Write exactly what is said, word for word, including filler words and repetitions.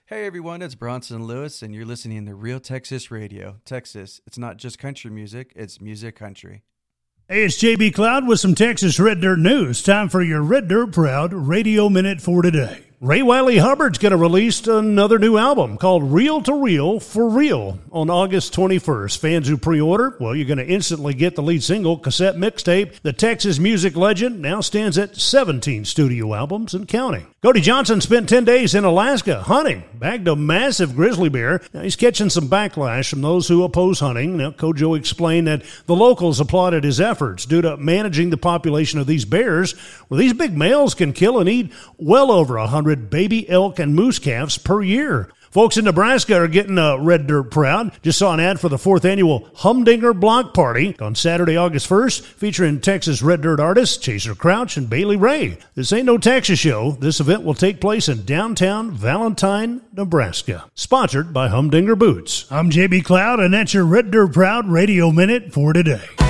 Hey everyone, it's Bronson Lewis, and you're listening to Real Texas Radio. Texas, it's not just country music, it's music country. Hey, it's J B Cloud with some Texas Red Dirt news. Time for your Red Dirt Proud Radio Minute for today. Ray Wiley Hubbard's going to release another new album called Reel to Reel for Real on August twenty-first. Fans who pre-order, well, you're going to instantly get the lead single, cassette mixtape. The Texas music legend now stands at seventeen studio albums and counting. Cody Johnson spent ten days in Alaska hunting, bagged a massive grizzly bear. Now, he's catching some backlash from those who oppose hunting. Now, Kojo explained that the locals applauded his efforts due to managing the population of these bears. Well, these big males can kill and eat well over one hundred baby elk and moose calves per year. Folks in Nebraska are getting uh, Red Dirt proud. Just saw an ad for the fourth annual Humdinger Block Party on Saturday, August first, featuring Texas Red Dirt artists Chaser Crouch and Bailey Ray. This ain't no Texas show. This event will take place in downtown Valentine, Nebraska. Sponsored by Humdinger Boots. I'm J B Cloud, and that's your Red Dirt Proud Radio Minute for today.